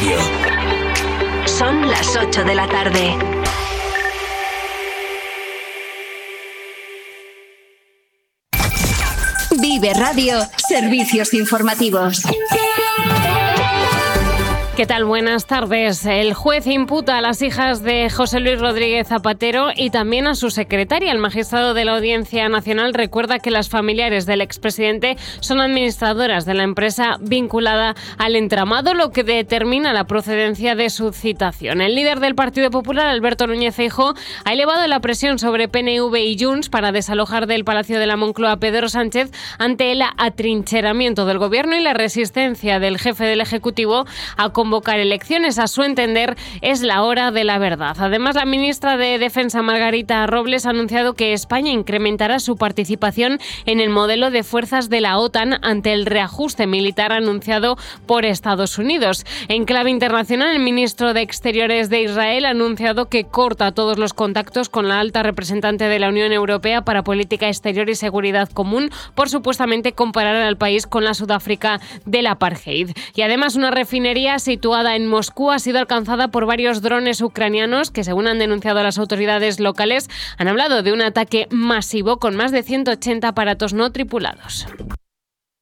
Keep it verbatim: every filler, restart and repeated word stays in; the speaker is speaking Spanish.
Radio. Son las ocho de la tarde. Vive Radio, servicios informativos. ¿Qué tal? Buenas tardes. El juez imputa a las hijas de José Luis Rodríguez Zapatero y también a su secretaria. El magistrado de la Audiencia Nacional recuerda que las familiares del expresidente son administradoras de la empresa vinculada al entramado, lo que determina la procedencia de su citación. El líder del Partido Popular, Alberto Núñez Feijóo, ha elevado la presión sobre P N V y Junts para desalojar del Palacio de la Moncloa a Pedro Sánchez ante el atrincheramiento del gobierno y la resistencia del jefe del Ejecutivo a convocar elecciones. A su entender, es la hora de la verdad. Además, la ministra de Defensa, Margarita Robles, ha anunciado que España incrementará su participación en el modelo de fuerzas de la OTAN ante el reajuste militar anunciado por Estados Unidos. En clave internacional, el ministro de Exteriores de Israel ha anunciado que corta todos los contactos con la alta representante de la Unión Europea para Política Exterior y Seguridad Común por supuestamente comparar al país con la Sudáfrica del apartheid. Y además, una refinería situada en Moscú ha sido alcanzada por varios drones ucranianos que, según han denunciado las autoridades locales, han hablado de un ataque masivo con más de ciento ochenta aparatos no tripulados.